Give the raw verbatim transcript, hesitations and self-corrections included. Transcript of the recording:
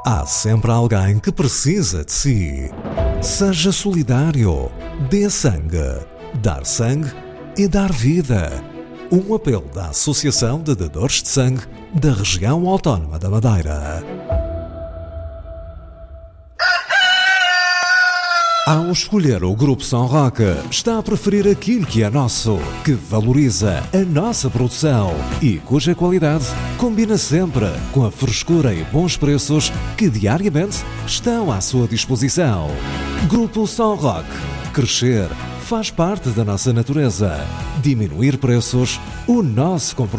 Há sempre alguém que precisa de si. Seja solidário. Dê sangue. Dar sangue é dar vida. Um apelo da Associação de Dadores de Sangue da Região Autónoma da Madeira. Ao escolher o Grupo São Roque, está a preferir aquilo que é nosso, que valoriza a nossa produção e cuja qualidade combina sempre com a frescura e bons preços que diariamente estão à sua disposição. Grupo São Roque. Crescer faz parte da nossa natureza. Diminuir preços, o nosso compromisso.